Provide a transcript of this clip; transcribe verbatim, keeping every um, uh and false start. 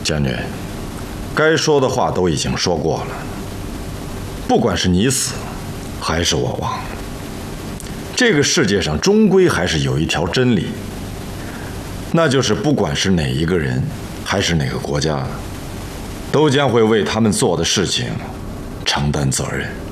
将军，该说的话都已经说过了。不管是你死，还是我亡，这个世界上终归还是有一条真理，那就是不管是哪一个人，还是哪个国家，都将会为他们做的事情承担责任。